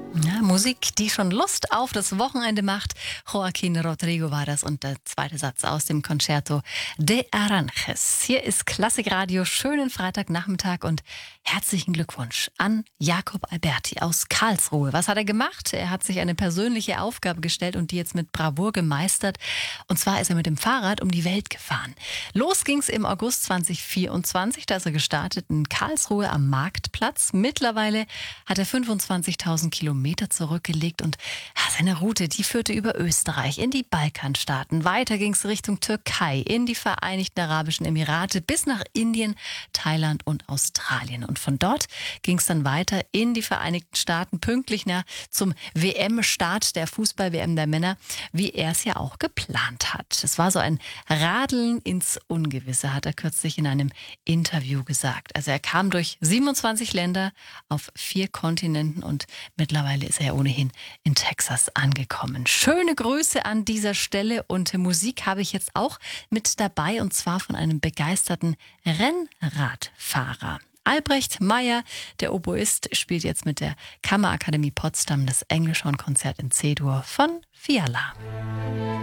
Ja, Musik, die schon Lust auf das Wochenende macht. Joaquin Rodrigo war das und der zweite Satz aus dem Concerto de Aranjuez. Hier ist Klassikradio, schönen Freitagnachmittag und herzlichen Glückwunsch an Jakob Alberti aus Karlsruhe. Was hat er gemacht? Er hat sich eine persönliche Aufgabe gestellt und die jetzt mit Bravour gemeistert. Und zwar ist er mit dem Fahrrad um die Welt gefahren. Los ging's im August 2024, da ist er gestartet in Karlsruhe am Marktplatz. Mittlerweile hat er 25.000 Kilometer zurückgelegt und seine Route, die führte über Österreich in die Balkanstaaten. Weiter ging es Richtung Türkei, in die Vereinigten Arabischen Emirate bis nach Indien, Thailand und Australien. Und von dort ging es dann weiter in die Vereinigten Staaten, pünktlich zum WM-Start der Fußball-WM der Männer, wie er es ja auch geplant hat. Es war so ein Radeln ins Ungewisse, hat er kürzlich in einem Interview gesagt. Also er kam durch 27 Länder auf 4 Kontinenten und mittlerweile ist er ohnehin in Texas angekommen. Schöne Grüße an dieser Stelle und Musik habe ich jetzt auch mit dabei und zwar von einem begeisterten Rennradfahrer. Albrecht Meyer, der Oboist, spielt jetzt mit der Kammerakademie Potsdam das Engelschorn-Konzert in C-Dur von Fiala.